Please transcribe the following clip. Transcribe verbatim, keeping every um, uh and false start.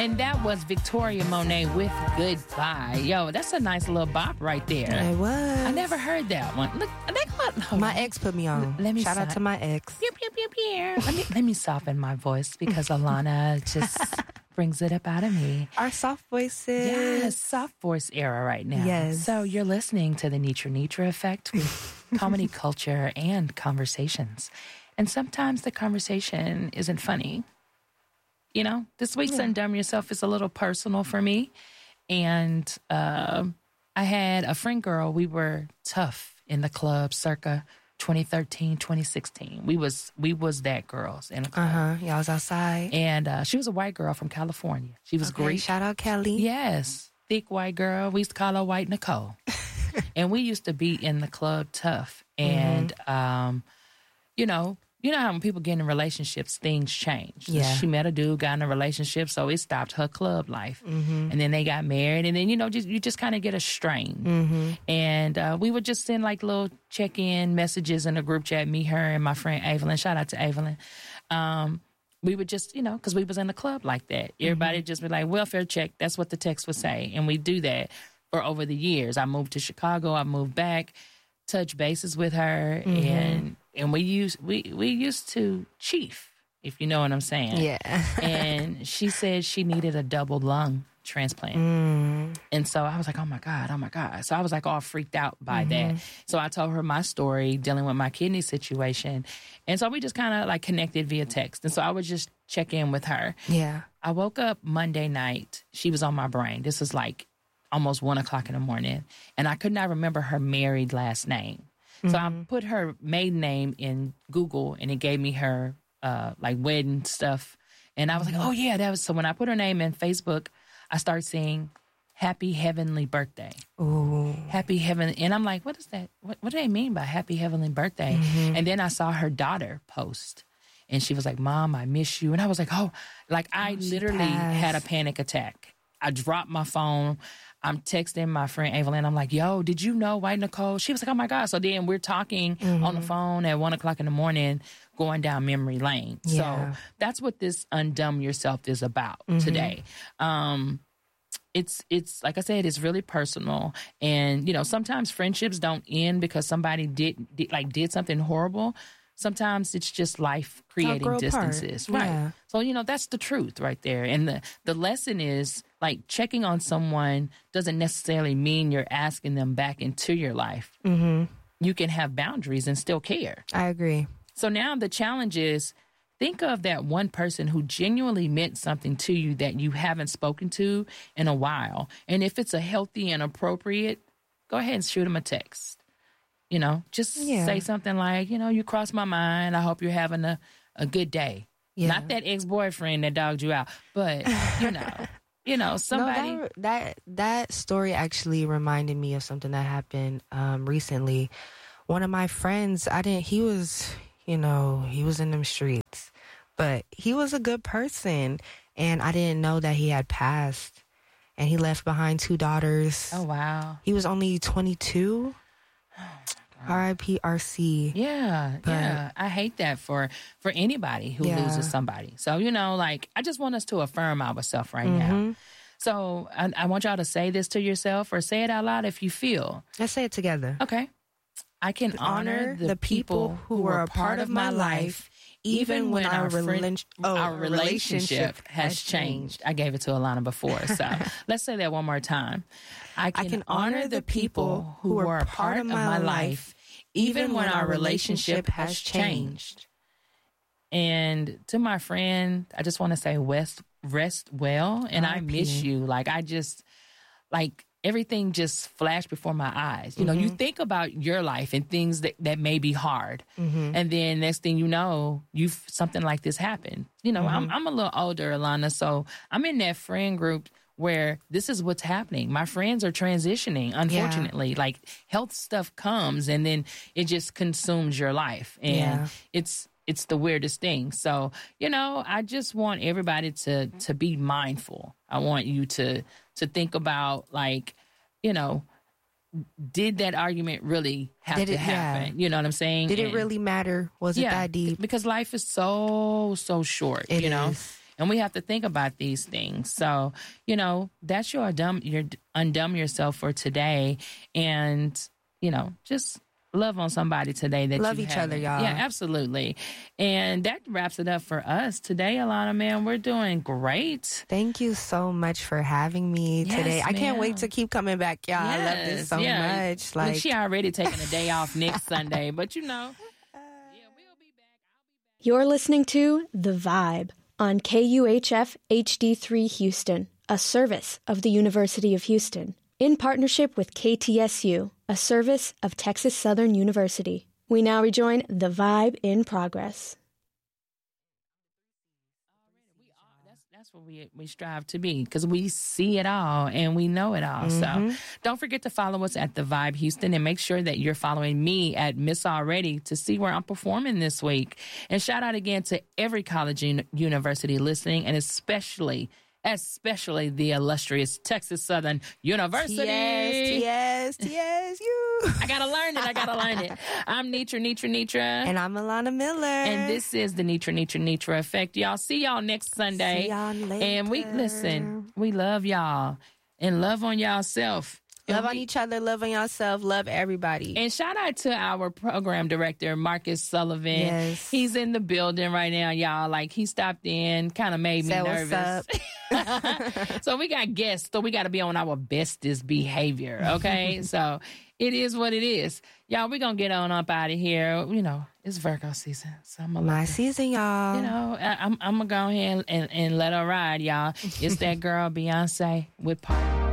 And that was Victoria Monet with Goodbye. Yo, that's a nice little bop right there. It was. I never heard that one. Look, they got, my ex put me on. Let me Shout so- out to my ex. Pew, pew, pew, pew. Let me, let me soften my voice because Alana just brings it up out of me. Our soft voices. Yes, soft voice era right now. Yes. So you're listening to the Nitra Nitra Effect with comedy, culture, and conversations. And sometimes the conversation isn't funny. You know, this week's Yeah. Undumb Yourself is a little personal for me. And uh, I had a friend girl. We were tough in the club circa twenty thirteen, twenty sixteen. We was we was that girls in the club. Uh-huh. Y'all was outside. And uh, she was a white girl from California. She was Okay, Greek. shout out Kelly. Yes. Thick white girl. We used to call her White Nicole. And we used to be in the club tough. And, Mm-hmm. um, you know, you know how when people get in relationships, things change. Yeah. She met a dude, got in a relationship, so it stopped her club life. Mm-hmm. And then they got married. And then, you know, just you just kind of get estranged. Mm-hmm. And uh, we would just send like little check-in messages in the group chat, me, her, and my friend Evelyn. Shout out to Evelyn. Um, we would just, you know, because we was in the club like that. Everybody Mm-hmm. just be like, welfare check. That's what the text would say. And we do that for over the years. I moved to Chicago. I moved back, touch bases with her. Mm-hmm. And and we used, we, we used to chief, if you know what I'm saying. Yeah. And she said she needed a double lung transplant. Mm. And so I was like, oh my God, oh my God. So I was like all freaked out by Mm-hmm. that. So I told her my story dealing with my kidney situation. And so we just kind of like connected via text. And so I would just check in with her. Yeah. I woke up Monday night. She was on my brain. This was like almost one o'clock in the morning. And I could not remember her married last name. So I put her maiden name in Google and it gave me her uh, like wedding stuff. And I was like, oh yeah, that was, so when I put her name in Facebook, I started seeing Happy Heavenly Birthday. Ooh. Happy Heaven. And I'm like, what is that? What, what do they mean by Happy Heavenly Birthday? And then I saw her daughter post and she was like, Mom, I miss you. And I was like, oh, like I she literally passed. had a panic attack. I dropped my phone. I'm texting my friend Evelyn. I'm like, yo, did you know White Nicole? She was like, oh my God. So then we're talking on the phone at one o'clock in the morning, going down memory lane. Yeah. So that's what this Undumb Yourself is about today. Um, it's, it's like I said, it's really personal. And, you know, sometimes friendships don't end because somebody did, did like did something horrible. Sometimes it's just life creating grow apart. distances. Right. Yeah. So, you know, that's the truth right there. And the, the lesson is like checking on someone doesn't necessarily mean you're asking them back into your life. Mm-hmm. You can have boundaries and still care. I agree. So now the challenge is think of that one person who genuinely meant something to you that you haven't spoken to in a while. And if it's a healthy and appropriate, go ahead and shoot them a text. You know, just Yeah. say something like, you know, you crossed my mind. I hope you're having a, a good day. Yeah. Not that ex-boyfriend that dogged you out, but, you know, you know, somebody. No, that, that that story actually reminded me of something that happened um, recently. One of my friends, I didn't. He was, you know, he was in them streets, but he was a good person, and I didn't know that he had passed, and he left behind two daughters. Oh, wow. He was only twenty-two. R I P R C. Yeah, But- yeah. I hate that for for anybody who Yeah. loses somebody. So, you know, like, I just want us to affirm ourselves right now. Mhm. So I, I want y'all to say this to yourself or say it out loud if you feel. Let's say it together. Okay. I can honor the, people who were a part of my life even when our, friend, rela- oh, our relationship has changed. I gave it to Alana before, so let's say that one more time. I can, I can honor the people who were a part of my life even when our relationship has changed. And to my friend, I just want to say rest, rest well, and I R I P. miss you. Like, I just, like, everything just flashed before my eyes. You know, you think about your life and things that, that may be hard. And then next thing you know, you something like this happened. You know, I'm, I'm a little older, Alana, so I'm in that friend group where this is what's happening. My friends are transitioning, unfortunately. Like, health stuff comes and then it just consumes your life. And Yeah. it's it's the weirdest thing. So, you know, I just want everybody to to be mindful. I want you to to think about, like, you know, did that argument really have Did to it- yeah. happen? You know what I'm saying? Did it And- really matter? Was it yeah, that deep? because life is so, so short, It you know? is. And we have to think about these things. So, you know, that's your dumb, your undumb yourself for today. And, you know, just love on somebody today that love you each haven't. other, y'all. Yeah, absolutely. And that wraps it up for us today, Alana, man. We're doing great. Thank you so much for having me Yes, today. I can't ma'am. wait to keep coming back, y'all. I love this Yes, so yeah. much. Like, Like, she already taking a day off next Sunday, but you know. Yeah, we'll be back. You're listening to The Vibe on K U H F H D three Houston, a service of the University of Houston, in partnership with K T S U, a service of Texas Southern University. We now rejoin The Vibe in progress. We are, that's, that's what we, we strive to be, because we see it all and we know it all. Mm-hmm. So don't forget to follow us at The Vibe Houston, and make sure that you're following me at Miss Already to see where I'm performing this week. And shout out again to every college and university listening, and especially especially the illustrious Texas Southern University. yes, yes, yes, you. I gotta learn it. I gotta learn it. I'm Nitra, Nitra, Nitra. And I'm Alana Miller. And this is the Nitra, Nitra, Nitra Effect. Y'all, see y'all next Sunday. See y'all later. And we, listen, we love y'all. And love on y'all self. Love And on we- each other, love on yourself, love everybody. And shout out to our program director, Marcus Sullivan. Yes. He's in the building right now, y'all. Like, he stopped in, kind of made me Say what's nervous. So we got guests, so we got to be on our bestest behavior, okay? So it is what it is. Y'all, we're going to get on up out of here. You know, it's Virgo season. So I'm gonna My let- season, y'all. You know, I, I'm, I'm going to go ahead and, and let her ride, y'all. It's that girl, Beyonce, with Party.